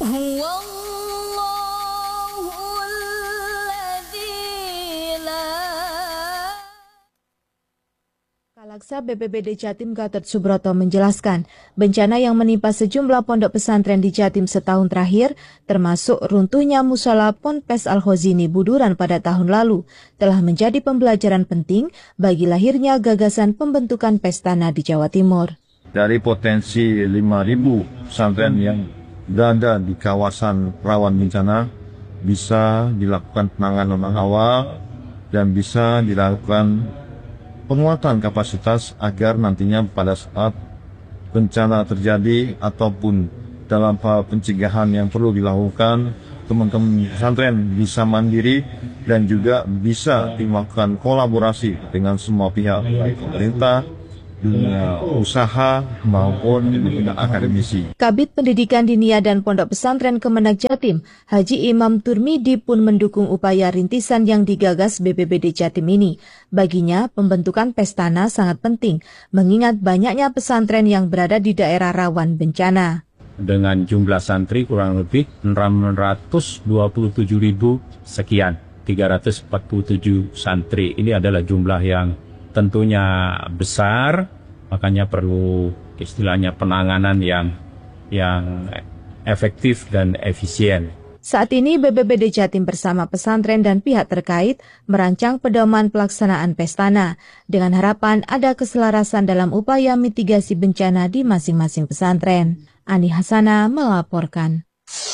Kalaksa BPBD Jatim Gatot Subroto menjelaskan, bencana yang menimpa sejumlah pondok pesantren di Jatim setahun terakhir, termasuk runtuhnya musola Ponpes Al-Khozini Buduran pada tahun lalu, telah menjadi pembelajaran penting bagi lahirnya gagasan pembentukan Pestana di Jawa Timur. Dari potensi 5.000 pesantren yang berada di kawasan rawan bencana, bisa dilakukan penanganan awal dan bisa dilakukan penguatan kapasitas agar nantinya pada saat bencana terjadi ataupun dalam hal pencegahan yang perlu dilakukan, teman-teman pesantren bisa mandiri dan juga bisa dilakukan kolaborasi dengan semua pihak, baik pemerintah, dunia usaha maupun akademisi. Kabid Pendidikan Dinia dan Pondok Pesantren Kemenak Jatim, Haji Imam Turmidi pun mendukung upaya rintisan yang digagas BPBD Jatim ini. Baginya, pembentukan Pestana sangat penting, mengingat banyaknya pesantren yang berada di daerah rawan bencana. Dengan jumlah santri kurang lebih 627.000 sekian, 347 santri. Ini adalah jumlah yang tentunya besar, makanya perlu istilahnya penanganan yang efektif dan efisien. Saat ini BPBD Jatim bersama pesantren dan pihak terkait merancang pedoman pelaksanaan Pestana dengan harapan ada keselarasan dalam upaya mitigasi bencana di masing-masing pesantren. Ani Hasana melaporkan.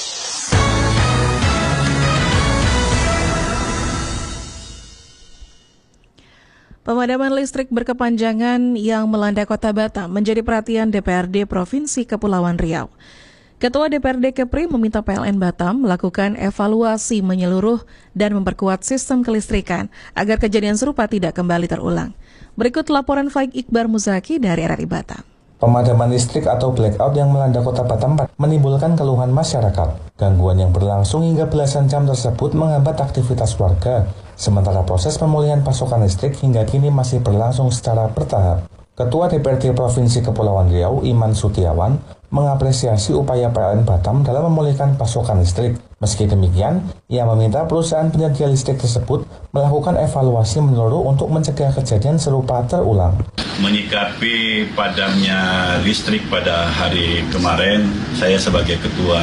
Pemadaman listrik berkepanjangan yang melanda Kota Batam menjadi perhatian DPRD Provinsi Kepulauan Riau. Ketua DPRD Kepri meminta PLN Batam melakukan evaluasi menyeluruh dan memperkuat sistem kelistrikan agar kejadian serupa tidak kembali terulang. Berikut laporan Faik Iqbar Muzaki dari RRI Batam. Pemadaman listrik atau blackout yang melanda Kota Batam menimbulkan keluhan masyarakat. Gangguan yang berlangsung hingga belasan jam tersebut menghambat aktivitas warga. Sementara proses pemulihan pasokan listrik hingga kini masih berlangsung secara bertahap. Ketua DPRD Provinsi Kepulauan Riau, Iman Sutiawan, mengapresiasi upaya PLN Batam dalam memulihkan pasokan listrik. Meski demikian, ia meminta perusahaan penyedia listrik tersebut melakukan evaluasi menyeluruh untuk mencegah kejadian serupa terulang. Menyikapi padamnya listrik pada hari kemarin, saya sebagai Ketua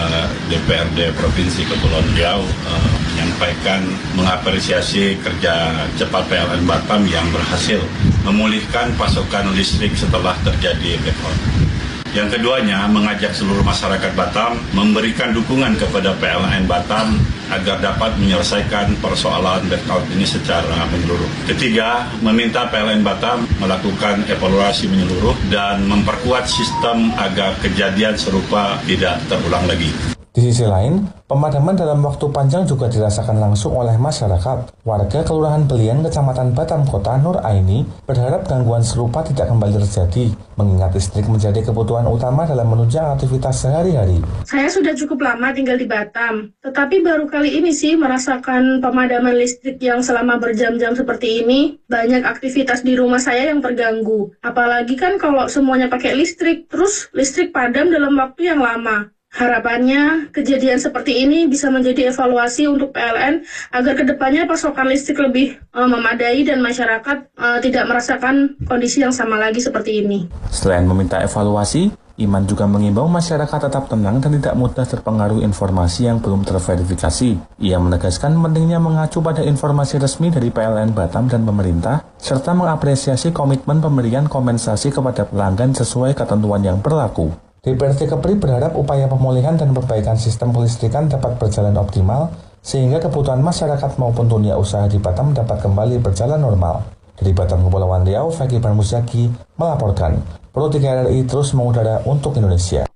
DPRD Provinsi Kepulauan Riau menyampaikan mengapresiasi kerja cepat PLN Batam yang berhasil memulihkan pasokan listrik setelah terjadi blackout. Yang keduanya, mengajak seluruh masyarakat Batam memberikan dukungan kepada PLN Batam agar dapat menyelesaikan persoalan blackout ini secara menyeluruh. Ketiga, meminta PLN Batam melakukan evaluasi menyeluruh dan memperkuat sistem agar kejadian serupa tidak terulang lagi. Di sisi lain, pemadaman dalam waktu panjang juga dirasakan langsung oleh masyarakat. Warga Kelurahan Belian, Kecamatan Batam Kota, Nur Aini, berharap gangguan serupa tidak kembali terjadi, mengingat listrik menjadi kebutuhan utama dalam menunjang aktivitas sehari-hari. Saya sudah cukup lama tinggal di Batam, tetapi baru kali ini sih merasakan pemadaman listrik yang selama berjam-jam seperti ini. Banyak aktivitas di rumah saya yang terganggu. Apalagi kan kalau semuanya pakai listrik, terus listrik padam dalam waktu yang lama. Harapannya kejadian seperti ini bisa menjadi evaluasi untuk PLN agar kedepannya pasokan listrik lebih memadai dan masyarakat tidak merasakan kondisi yang sama lagi seperti ini. Selain meminta evaluasi, Iman juga mengimbau masyarakat tetap tenang dan tidak mudah terpengaruh informasi yang belum terverifikasi. Ia menegaskan pentingnya mengacu pada informasi resmi dari PLN Batam dan pemerintah, serta mengapresiasi komitmen pemberian kompensasi kepada pelanggan sesuai ketentuan yang berlaku. DPRD Kepri berharap upaya pemulihan dan perbaikan sistem kelistrikan dapat berjalan optimal, sehingga kebutuhan masyarakat maupun dunia usaha di Batam dapat kembali berjalan normal. Dari Batam, Kepulauan Riau, Faik Iqbar Muzaki melaporkan. Pro 3 RRI terus mengudara untuk Indonesia.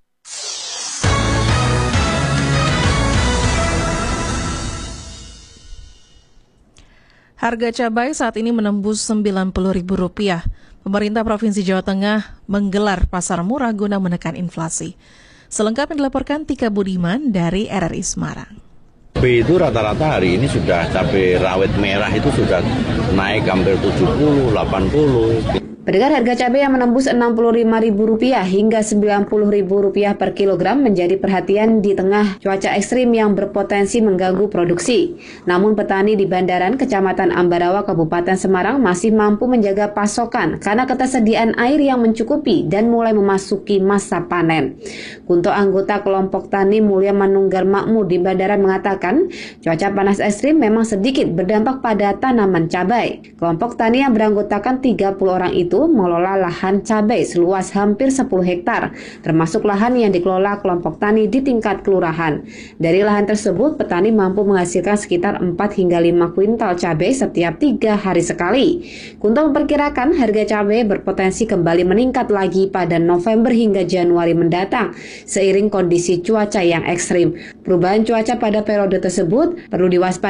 Harga cabai saat ini menembus Rp90.000. Pemerintah Provinsi Jawa Tengah menggelar pasar murah guna menekan inflasi. Selengkapnya dilaporkan Tika Budiman dari RRI Semarang. Cabai itu rata-rata hari ini sudah cabai rawit merah itu sudah naik hampir 70, 80. Pendengar, harga cabai yang menembus Rp65.000 hingga Rp90.000 per kilogram menjadi perhatian di tengah cuaca ekstrim yang berpotensi mengganggu produksi. Namun petani di Bandaran, Kecamatan Ambarawa, Kabupaten Semarang masih mampu menjaga pasokan karena ketersediaan air yang mencukupi dan mulai memasuki masa panen. Kunto, anggota kelompok tani Mulia Manunggal Makmur di Bandaran, mengatakan cuaca panas ekstrim memang sedikit berdampak pada tanaman cabai. Kelompok tani yang beranggotakan 30 orang itu mengelola lahan cabai seluas hampir 10 hektar, termasuk lahan yang dikelola kelompok tani di tingkat kelurahan. Dari lahan tersebut, petani mampu menghasilkan sekitar 4 hingga 5 kuintal cabai setiap 3 hari sekali. Kunto memperkirakan harga cabai berpotensi kembali meningkat lagi pada November hingga Januari mendatang, seiring kondisi cuaca yang ekstrim. Perubahan cuaca pada periode tersebut perlu diwaspadai